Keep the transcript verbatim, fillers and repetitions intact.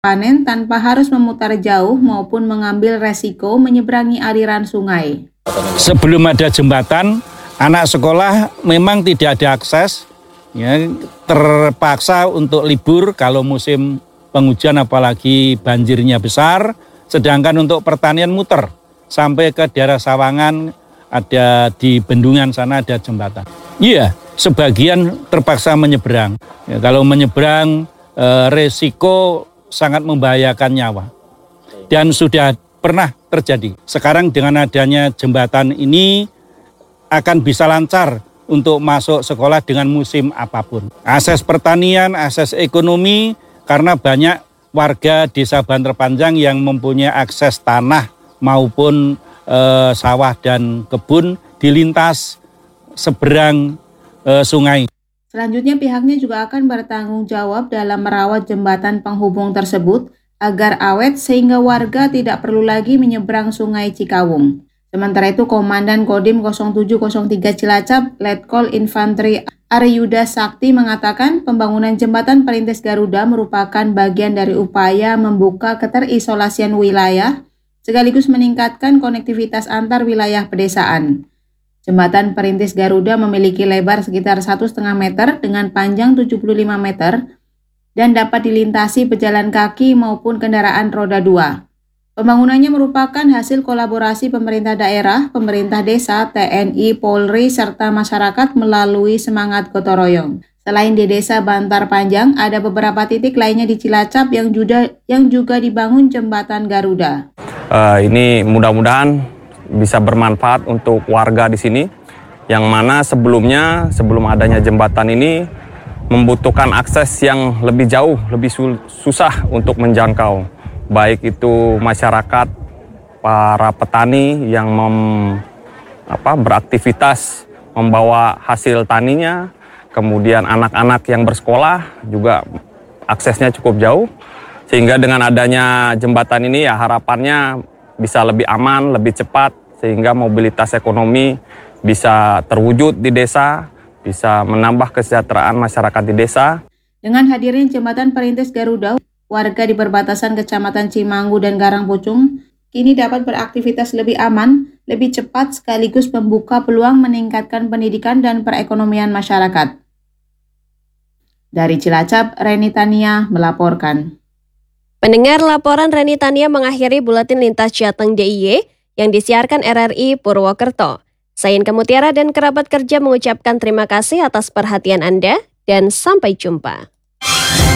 panen tanpa harus memutar jauh maupun mengambil resiko menyeberangi aliran sungai. Sebelum ada jembatan, anak sekolah memang tidak ada akses, ya, terpaksa untuk libur kalau musim penghujan apalagi banjirnya besar, sedangkan untuk pertanian muter sampai ke daerah Sawangan, ada di Bendungan sana ada jembatan. Iya, sebagian terpaksa menyeberang. Ya, kalau menyeberang eh, resiko sangat membahayakan nyawa. Dan sudah pernah terjadi. Sekarang dengan adanya jembatan ini akan bisa lancar untuk masuk sekolah dengan musim apapun. Akses pertanian, akses ekonomi, karena banyak warga desa Banter Panjang yang mempunyai akses tanah maupun e, sawah dan kebun dilintas seberang e, sungai. Selanjutnya pihaknya juga akan bertanggung jawab dalam merawat jembatan penghubung tersebut agar awet sehingga warga tidak perlu lagi menyeberang Sungai Cikawung. Sementara itu Komandan Kodim nol tujuh nol tiga Cilacap, Letkol Infanteri Aryuda Sakti mengatakan pembangunan jembatan perintis Garuda merupakan bagian dari upaya membuka keterisolasian wilayah sekaligus meningkatkan konektivitas antar wilayah pedesaan. Jembatan perintis Garuda memiliki lebar sekitar satu koma lima meter dengan panjang tujuh puluh lima meter dan dapat dilintasi pejalan kaki maupun kendaraan roda dua. Pembangunannya merupakan hasil kolaborasi pemerintah daerah, pemerintah desa, T N I, Polri, serta masyarakat melalui semangat gotong royong. Selain di desa Bantar Panjang, ada beberapa titik lainnya di Cilacap yang juga, yang juga dibangun jembatan Garuda. Uh, ini mudah-mudahan bisa bermanfaat untuk warga di sini, yang mana sebelumnya, sebelum adanya jembatan ini, membutuhkan akses yang lebih jauh, lebih susah untuk menjangkau. Baik itu masyarakat, para petani yang mem, apa, beraktivitas membawa hasil taninya, kemudian anak-anak yang bersekolah juga aksesnya cukup jauh. Sehingga dengan adanya jembatan ini ya harapannya bisa lebih aman, lebih cepat, sehingga mobilitas ekonomi bisa terwujud di desa, bisa menambah kesejahteraan masyarakat di desa. Dengan hadirnya jembatan perintis Garuda, warga di perbatasan Kecamatan Cimanggu dan Karangpucung kini dapat beraktivitas lebih aman, lebih cepat sekaligus membuka peluang meningkatkan pendidikan dan perekonomian masyarakat. Dari Cilacap, Reni Tania melaporkan. Pendengar, laporan Reni Tania mengakhiri Buletin Lintas Jateng D I Y yang disiarkan R R I Purwokerto. Saya Inka Mutiara dan kerabat kerja mengucapkan terima kasih atas perhatian Anda dan sampai jumpa.